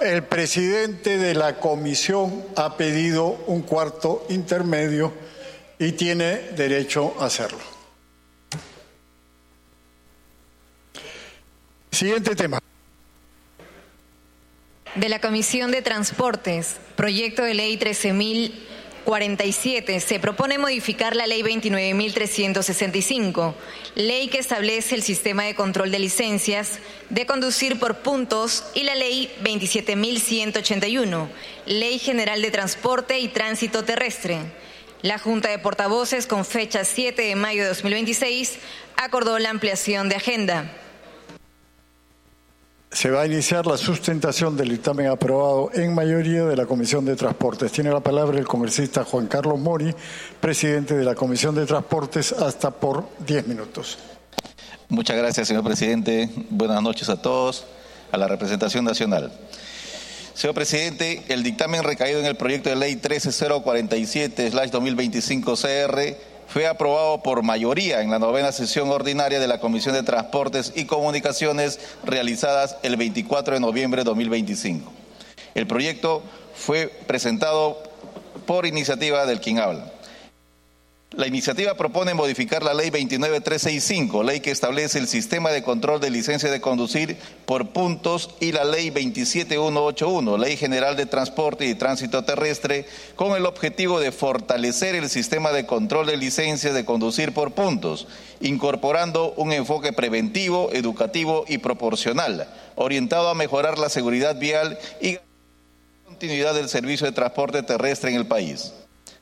El presidente de la comisión ha pedido un cuarto intermedio y tiene derecho a hacerlo. Siguiente tema. De la Comisión de Transportes, proyecto de ley 13.047, se propone modificar la ley 29.365, ley que establece el sistema de control de licencias de conducir por puntos, y la ley 27.181, ley general de transporte y tránsito terrestre. La Junta de Portavoces, con fecha 7 de mayo de 2026, acordó la ampliación de agenda. Se va a iniciar la sustentación del dictamen aprobado en mayoría de la Comisión de Transportes. Tiene la palabra el congresista Juan Carlos Mori, presidente de la Comisión de Transportes, hasta por 10 minutos. Muchas gracias, señor presidente. Buenas noches a todos, a la representación nacional. Señor presidente, el dictamen recaído en el proyecto de ley 13047/2025 CR fue aprobado por mayoría en la 9ª sesión ordinaria de la Comisión de Transportes y Comunicaciones realizadas el 24 de noviembre de 2025. El proyecto fue presentado por iniciativa del quien habla. La iniciativa propone modificar la ley 29365, ley que establece el sistema de control de licencia de conducir por puntos, y la ley 27181, ley general de transporte y tránsito terrestre, con el objetivo de fortalecer el sistema de control de licencia de conducir por puntos, incorporando un enfoque preventivo, educativo y proporcional, orientado a mejorar la seguridad vial y la continuidad del servicio de transporte terrestre en el país.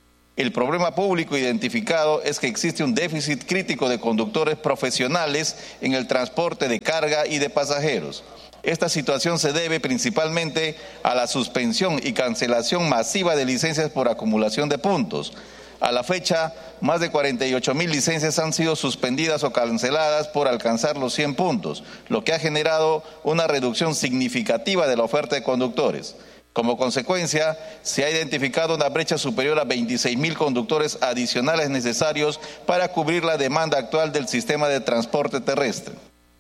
El problema público identificado es que existe un déficit crítico de conductores profesionales en el transporte de carga y de pasajeros. Esta situación se debe principalmente a la suspensión y cancelación masiva de licencias por acumulación de puntos. A la fecha, más de 48.000 licencias han sido suspendidas o canceladas por alcanzar los 100 puntos, lo que ha generado una reducción significativa de la oferta de conductores. Como consecuencia, se ha identificado una brecha superior a 26.000 conductores adicionales necesarios para cubrir la demanda actual del sistema de transporte terrestre.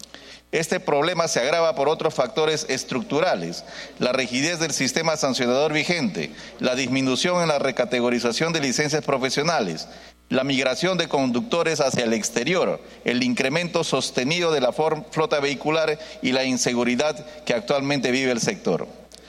Este problema se agrava por otros factores estructurales: la rigidez del sistema sancionador vigente, la disminución en la recategorización de licencias profesionales, la migración de conductores hacia el exterior, el incremento sostenido de la flota vehicular y la inseguridad que actualmente vive el sector.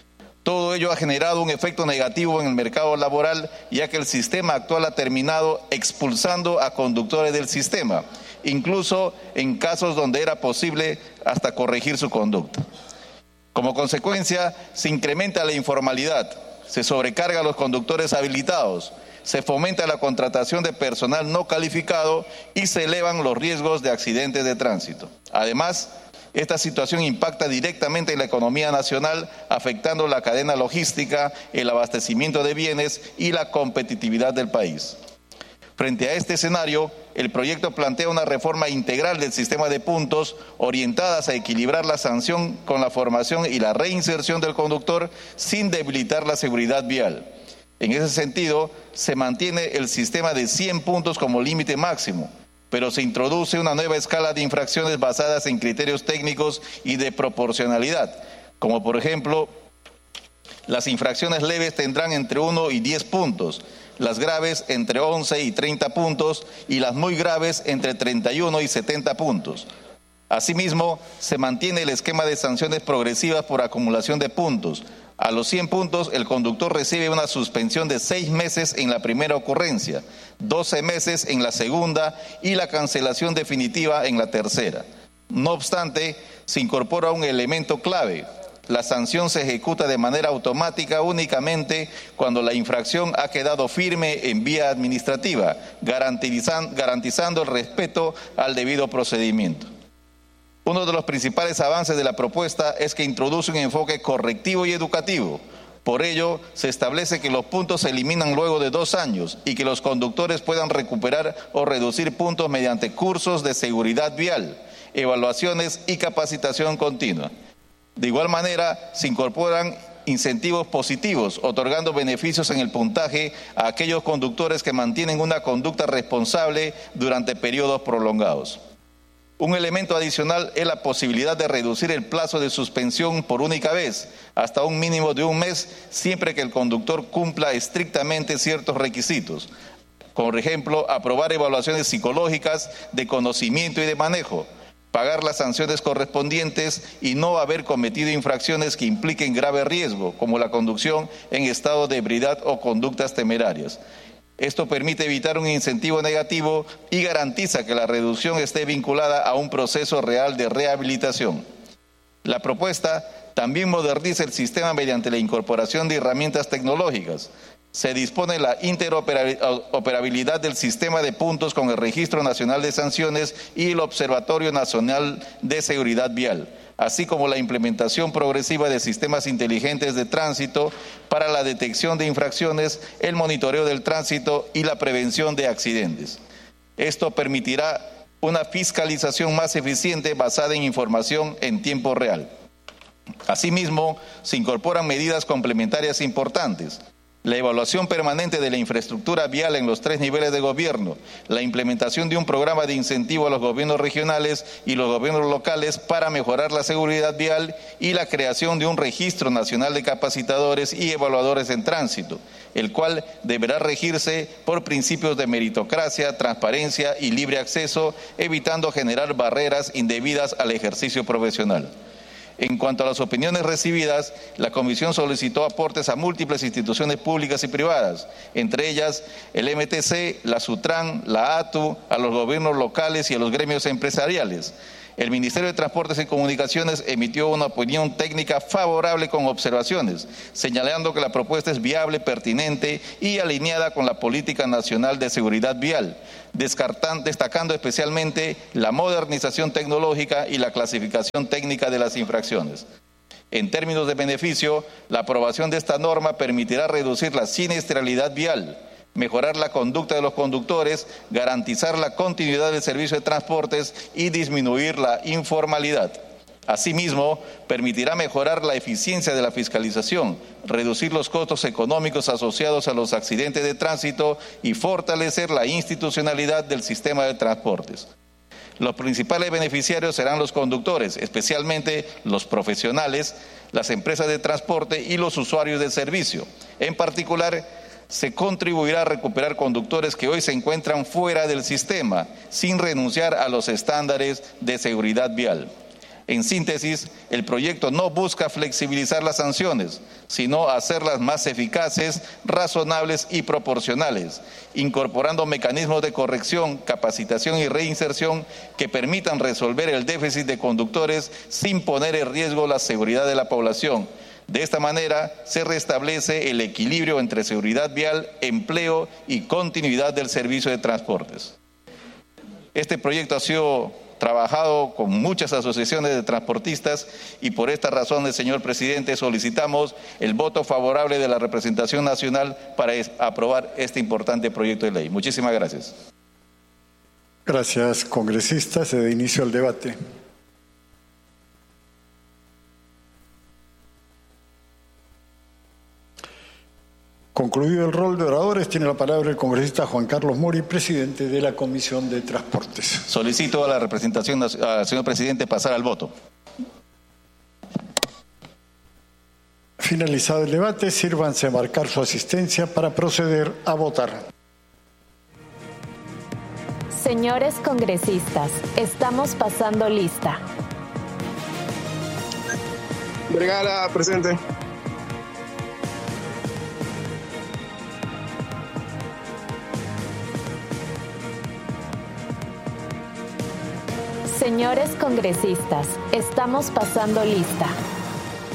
Todo ello ha generado un efecto negativo en el mercado laboral, ya que el sistema actual ha terminado expulsando a conductores del sistema, incluso en casos donde era posible hasta corregir su conducta. Como consecuencia, se incrementa la informalidad, se sobrecarga a los conductores habilitados, se fomenta la contratación de personal no calificado y se elevan los riesgos de accidentes de tránsito. Además, esta situación impacta directamente en la economía nacional, afectando la cadena logística, el abastecimiento de bienes y la competitividad del país. Frente a este escenario, el proyecto plantea una reforma integral del sistema de puntos, orientadas a equilibrar la sanción con la formación y la reinserción del conductor sin debilitar la seguridad vial. En ese sentido, se mantiene el sistema de 100 puntos como límite máximo, pero se introduce una nueva escala de infracciones basadas en criterios técnicos y de proporcionalidad, como por ejemplo, las infracciones leves tendrán entre 1 y 10 puntos, las graves entre 11 y 30 puntos y las muy graves entre 31 y 70 puntos. Asimismo, se mantiene el esquema de sanciones progresivas por acumulación de puntos. A los 100 puntos, el conductor recibe una suspensión de 6 meses en la primera ocurrencia, 12 meses en la segunda y la cancelación definitiva en la tercera. No obstante, se incorpora un elemento clave: la sanción se ejecuta de manera automática únicamente cuando la infracción ha quedado firme en vía administrativa, garantizando el respeto al debido procedimiento. Uno de los principales avances de la propuesta es que introduce un enfoque correctivo y educativo. Por ello, se establece que los puntos se eliminan luego de 2 años y que los conductores puedan recuperar o reducir puntos mediante cursos de seguridad vial, evaluaciones y capacitación continua. De igual manera, se incorporan incentivos positivos, otorgando beneficios en el puntaje a aquellos conductores que mantienen una conducta responsable durante periodos prolongados. Un elemento adicional es la posibilidad de reducir el plazo de suspensión por única vez hasta un mínimo de un mes, siempre que el conductor cumpla estrictamente ciertos requisitos. Por ejemplo, aprobar evaluaciones psicológicas de conocimiento y de manejo, pagar las sanciones correspondientes y no haber cometido infracciones que impliquen grave riesgo, como la conducción en estado de ebriedad o conductas temerarias. Esto permite evitar un incentivo negativo y garantiza que la reducción esté vinculada a un proceso real de rehabilitación. La propuesta también moderniza el sistema mediante la incorporación de herramientas tecnológicas. Se dispone la interoperabilidad del sistema de puntos con el Registro Nacional de Sanciones y el Observatorio Nacional de Seguridad Vial, así como la implementación progresiva de sistemas inteligentes de tránsito para la detección de infracciones, el monitoreo del tránsito y la prevención de accidentes. Esto permitirá una fiscalización más eficiente basada en información en tiempo real. Asimismo, se incorporan medidas complementarias importantes. La evaluación permanente de la infraestructura vial en los 3 niveles de gobierno, la implementación de un programa de incentivo a los gobiernos regionales y los gobiernos locales para mejorar la seguridad vial y la creación de un registro nacional de capacitadores y evaluadores en tránsito, el cual deberá regirse por principios de meritocracia, transparencia y libre acceso, evitando generar barreras indebidas al ejercicio profesional. En cuanto a las opiniones recibidas, la Comisión solicitó aportes a múltiples instituciones públicas y privadas, entre ellas el MTC, la SUTRAN, la ATU, a los gobiernos locales y a los gremios empresariales. El Ministerio de Transportes y Comunicaciones emitió una opinión técnica favorable con observaciones, señalando que la propuesta es viable, pertinente y alineada con la Política Nacional de Seguridad Vial, destacando especialmente la modernización tecnológica y la clasificación técnica de las infracciones. En términos de beneficio, la aprobación de esta norma permitirá reducir la siniestralidad vial, mejorar la conducta de los conductores, garantizar la continuidad del servicio de transportes y disminuir la informalidad. Asimismo, permitirá mejorar la eficiencia de la fiscalización, reducir los costos económicos asociados a los accidentes de tránsito y fortalecer la institucionalidad del sistema de transportes. Los principales beneficiarios serán los conductores, especialmente los profesionales, las empresas de transporte y los usuarios del servicio. En particular, se contribuirá a recuperar conductores que hoy se encuentran fuera del sistema, sin renunciar a los estándares de seguridad vial. En síntesis, el proyecto no busca flexibilizar las sanciones, sino hacerlas más eficaces, razonables y proporcionales, incorporando mecanismos de corrección, capacitación y reinserción que permitan resolver el déficit de conductores sin poner en riesgo la seguridad de la población. De esta manera se restablece el equilibrio entre seguridad vial, empleo y continuidad del servicio de transportes. Este proyecto ha sido trabajado con muchas asociaciones de transportistas y por estas razones, señor presidente, solicitamos el voto favorable de la representación nacional para aprobar este importante proyecto de ley. Muchísimas gracias. Gracias, congresista. Se da inicio al debate. Concluido el rol de oradores, tiene la palabra el congresista Juan Carlos Mori, presidente de la Comisión de Transportes. Solicito a la representación, señor presidente, pasar al voto. Finalizado el debate, sírvanse a marcar su asistencia para proceder a votar. Señores congresistas, estamos pasando lista. Vergara, presente. Señores congresistas, estamos pasando lista.